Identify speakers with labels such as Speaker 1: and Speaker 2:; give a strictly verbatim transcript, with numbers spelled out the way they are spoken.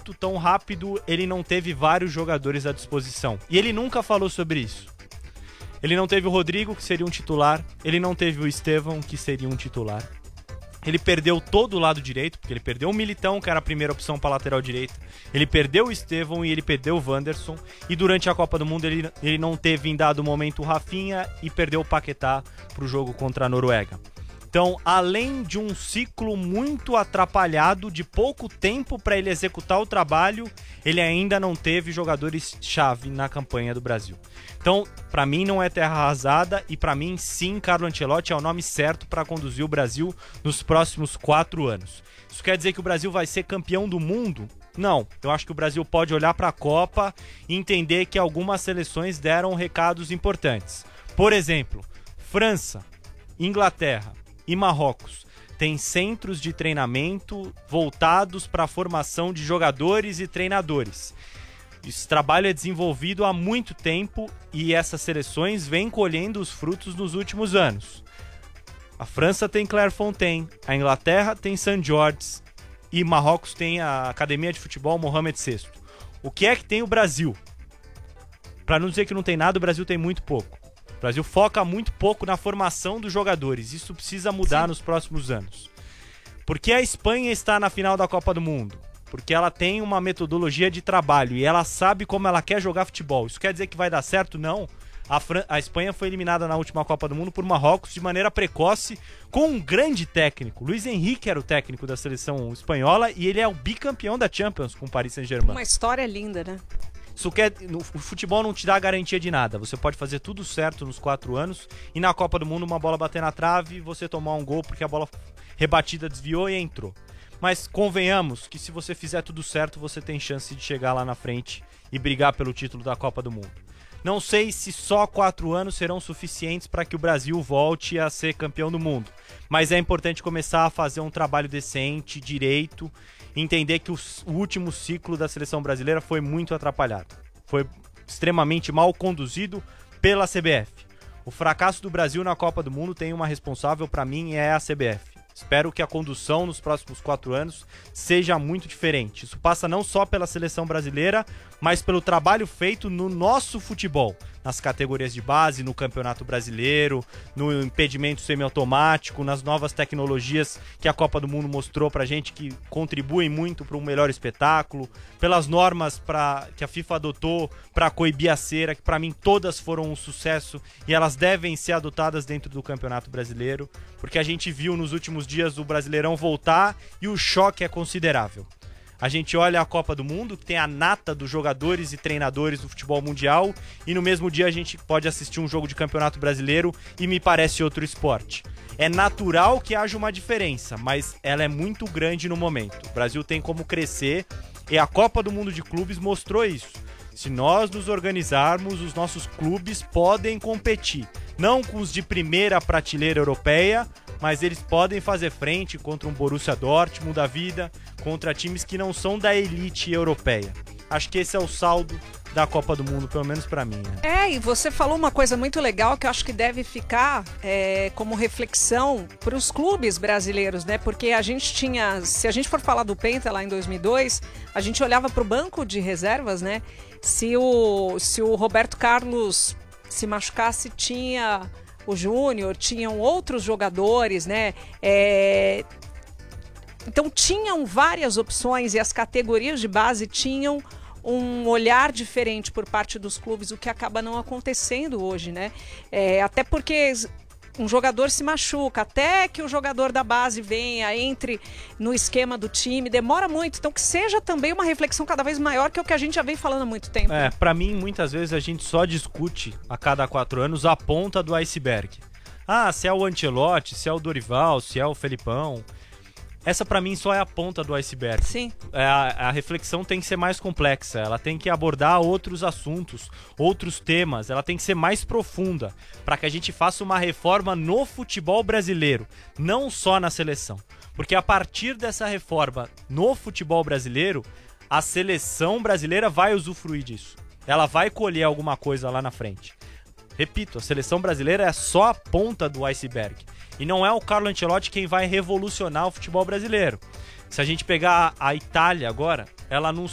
Speaker 1: curto, tão rápido, ele não teve vários jogadores à disposição. E ele nunca falou sobre isso. Ele não teve o Rodrigo, que seria um titular. Ele não teve o Estevão, que seria um titular. Ele perdeu todo o lado direito, porque ele perdeu o Militão, que era a primeira opção para lateral direita. Ele perdeu o Estevão e ele perdeu o Wanderson. E durante a Copa do Mundo ele, ele não teve em dado momento o Rafinha e perdeu o Paquetá para o jogo contra a Noruega. Então, além de um ciclo muito atrapalhado, de pouco tempo para ele executar o trabalho, ele ainda não teve jogadores-chave na campanha do Brasil. Então, para mim não é terra arrasada e para mim sim, Carlo Ancelotti é o nome certo para conduzir o Brasil nos próximos quatro anos. Isso quer dizer que o Brasil vai ser campeão do mundo? Não, eu acho que o Brasil pode olhar para a Copa e entender que algumas seleções deram recados importantes. Por exemplo, França, Inglaterra e Marrocos têm centros de treinamento voltados para a formação de jogadores e treinadores. Esse trabalho é desenvolvido há muito tempo e essas seleções vêm colhendo os frutos nos últimos anos. A França tem Clairefontaine, a Inglaterra tem Saint George's e Marrocos tem a Academia de Futebol Mohamed sexto. O que é que tem o Brasil? Para não dizer que não tem nada, o Brasil tem muito pouco. O Brasil foca muito pouco na formação dos jogadores. Isso precisa mudar Sim. nos próximos anos. Por que a Espanha está na final da Copa do Mundo? Porque ela tem uma metodologia de trabalho e ela sabe como ela quer jogar futebol. Isso quer dizer que vai dar certo? Não. A, Fran... a Espanha foi eliminada na última Copa do Mundo por Marrocos de maneira precoce, com um grande técnico. Luiz Henrique era o técnico da seleção espanhola e ele é o bicampeão da Champions com o Paris Saint-Germain.
Speaker 2: Uma história linda, né?
Speaker 1: Isso quer, no, o futebol não te dá garantia de nada. Você pode fazer tudo certo nos quatro anos e na Copa do Mundo uma bola bater na trave e você tomar um gol porque a bola rebatida desviou e entrou. Mas convenhamos que se você fizer tudo certo, você tem chance de chegar lá na frente e brigar pelo título da Copa do Mundo. Não sei se só quatro anos serão suficientes para que o Brasil volte a ser campeão do mundo. Mas é importante começar a fazer um trabalho decente, direito, entender que o, o último ciclo da seleção brasileira foi muito atrapalhado. Foi extremamente mal conduzido pela C B F. O fracasso do Brasil na Copa do Mundo tem uma responsável, para mim, é a C B F. Espero que a condução nos próximos quatro anos seja muito diferente. Isso passa não só pela seleção brasileira, mas pelo trabalho feito no nosso futebol, nas categorias de base, no Campeonato Brasileiro, no impedimento semiautomático, nas novas tecnologias que a Copa do Mundo mostrou pra gente que contribuem muito para um melhor espetáculo, pelas normas pra, que a FIFA adotou para coibir a cera, que para mim todas foram um sucesso e elas devem ser adotadas dentro do Campeonato Brasileiro, porque a gente viu nos últimos dias o Brasileirão voltar e o choque é considerável. A gente olha a Copa do Mundo, que tem a nata dos jogadores e treinadores do futebol mundial, e no mesmo dia a gente pode assistir um jogo de Campeonato Brasileiro e me parece outro esporte. É natural que haja uma diferença, mas ela é muito grande no momento. O Brasil tem como crescer e a Copa do Mundo de Clubes mostrou isso. Se nós nos organizarmos, os nossos clubes podem competir. Não com os de primeira prateleira europeia, mas eles podem fazer frente contra um Borussia Dortmund da vida, contra times que não são da elite europeia. Acho que esse é o saldo da Copa do Mundo, pelo menos pra mim. Né?
Speaker 2: É, e você falou uma coisa muito legal que eu acho que deve ficar é, como reflexão para os clubes brasileiros, né? Porque a gente tinha, se a gente for falar do Penta lá em dois mil e dois, a gente olhava para o banco de reservas, né? Se o, se o Roberto Carlos se machucasse, tinha o Júnior, tinham outros jogadores, né? É... Então tinham várias opções e as categorias de base tinham um olhar diferente por parte dos clubes, o que acaba não acontecendo hoje, né? É, até porque um jogador se machuca, até que o jogador da base venha, entre no esquema do time, demora muito. Então que seja também uma reflexão cada vez maior, que é o que a gente já vem falando há muito tempo.
Speaker 1: É, pra mim, muitas vezes a gente só discute a cada quatro anos a ponta do iceberg. Ah, se é o Ancelotti, se é o Dorival, se é o Felipão. Essa pra mim só é a ponta do iceberg.
Speaker 2: Sim.
Speaker 1: É, a, a reflexão tem que ser mais complexa, ela tem que abordar outros assuntos, outros temas, ela tem que ser mais profunda, para que a gente faça uma reforma no futebol brasileiro, não só na seleção. Porque a partir dessa reforma no futebol brasileiro, a seleção brasileira vai usufruir disso. Ela vai colher alguma coisa lá na frente. Repito, a seleção brasileira é só a ponta do iceberg. E não é o Carlo Ancelotti quem vai revolucionar o futebol brasileiro. Se a gente pegar a Itália agora, ela não